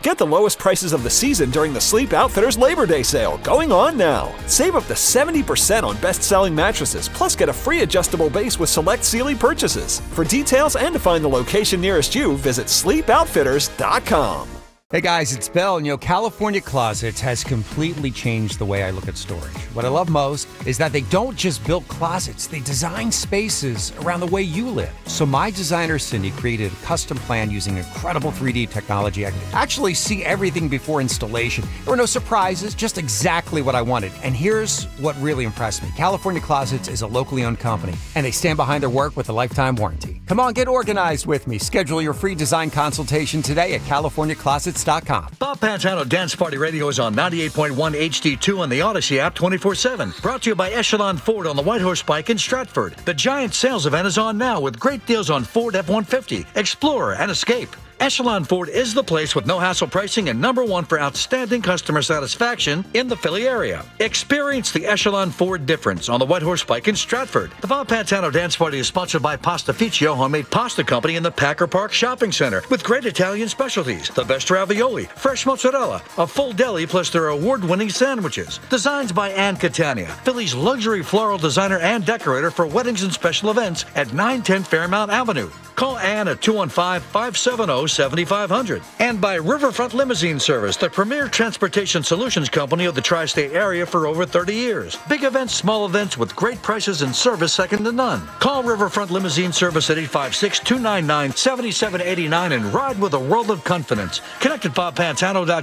Get the lowest prices of the season during the Sleep Outfitters Labor Day sale, going on now. Save up to 70% on best-selling mattresses, plus get a free adjustable base with select Sealy purchases. For details and to find the location nearest you, visit sleepoutfitters.com. Hey guys, it's Bill, and California Closets has completely changed the way I look at storage. What I love most is that they don't just build closets, they design spaces around the way you live. So my designer, Cindy, created a custom plan using incredible 3D technology. I could actually see everything before installation. There were no surprises, just exactly what I wanted. And here's what really impressed me. California Closets is a locally owned company, and they stand behind their work with a lifetime warranty. Come on, get organized with me. Schedule your free design consultation today at CaliforniaClosets.com. Bob Pantano Dance Party Radio is on 98.1 HD2 and the Odyssey app 24/7. Brought to you by Echelon Ford on the White Horse Pike in Stratford. The giant sales event is on now with great deals on Ford F-150, Explorer, and Escape. Echelon Ford is the place with no-hassle pricing and #1 for outstanding customer satisfaction in the Philly area. Experience the Echelon Ford difference on the White Horse Pike in Stratford. The Bob Pantano Dance Party is sponsored by Pastificio Homemade Pasta Company in the Packer Park Shopping Center with great Italian specialties, the best ravioli, fresh mozzarella, a full deli, plus their award-winning sandwiches. Designs by Ann Catania, Philly's luxury floral designer and decorator for weddings and special events at 910 Fairmount Avenue. Call Ann at 215-570-7500. And by Riverfront Limousine Service, the premier transportation solutions company of the tri-state area for over 30 years. Big events, small events with great prices and service second to none. Call Riverfront Limousine Service at 856-299-7789 and ride with a world of confidence. Connect at BobPantano.com.